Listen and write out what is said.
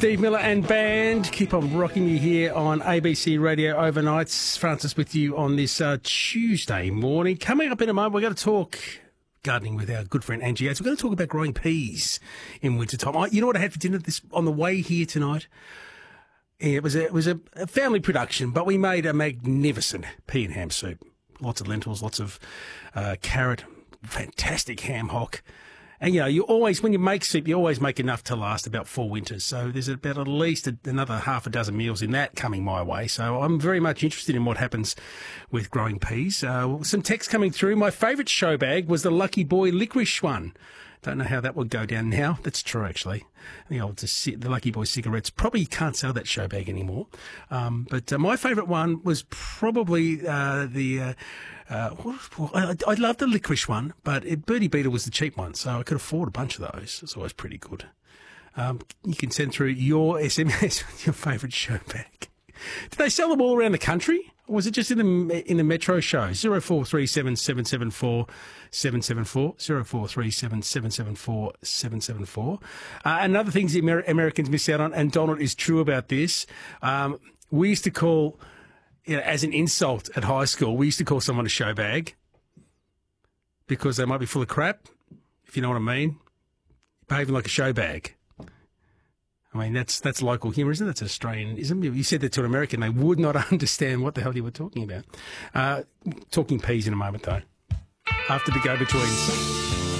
Steve Miller and band. Keep on rocking me here on ABC Radio Overnights. Francis with you on this Tuesday morning. Coming up in a moment, we're going to talk gardening with our good friend Angie Yates. We're going to talk about growing peas in wintertime. You know what I had for dinner on the way here tonight? It was a family production, but we made a magnificent pea and ham soup. Lots of lentils, lots of carrot, fantastic ham hock. And, you always, when you make soup, you always make enough to last about 4 winters. So there's about at least another half a dozen meals in that coming my way. So I'm very much interested in what happens with growing peas. Some text coming through. My favourite show bag was the Lucky Boy licorice one. Don't know how that would go down now. That's true, actually. The Lucky Boy cigarettes. Probably can't sell that show bag anymore. But my favourite one was probably I love the licorice one, but Birdie Beetle was the cheap one, so I could afford a bunch of those. It's always pretty good. You can send through your SMS with your favourite show bag. Did they sell them all around the country? Or was it just in the metro show? 0437 774 774 0437 774 774. Another thing the Americans miss out on, and Donald is true about this, we used to call, as an insult at high school, we used to call someone a show bag because they might be full of crap, if you know what I mean. Behaving like a show bag. I mean, that's local humour, isn't it? That's Australian, isn't it? You said that to an American, they would not understand what the hell you were talking about. Talking peas in a moment, though, after the go-betweens.